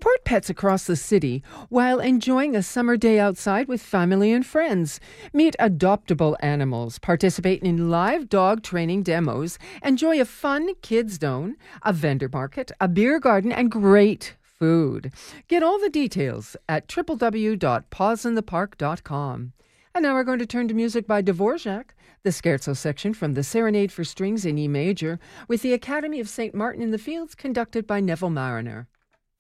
Support pets across the city while enjoying a summer day outside with family and friends. Meet adoptable animals, participate in live dog training demos, enjoy a fun kids zone, a vendor market, a beer garden, and great food. Get all the details at www.pauseInThePark.com. And now we're going to turn to music by Dvorak, the scherzo section from the Serenade for Strings in E major, with the Academy of St. Martin in the Fields, conducted by Neville Mariner.